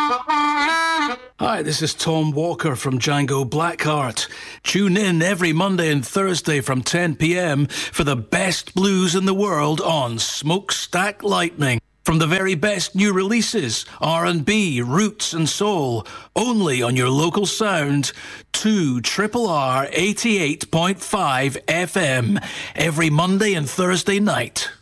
Hi, this is Tom Walker from Django Blackheart. Tune in every Monday and Thursday from 10 p.m. for the best blues in the world on Smokestack Lightning. From the very best new releases, R&B, roots and soul, only on your local sound, 2RRR 88.5 FM, every Monday and Thursday night.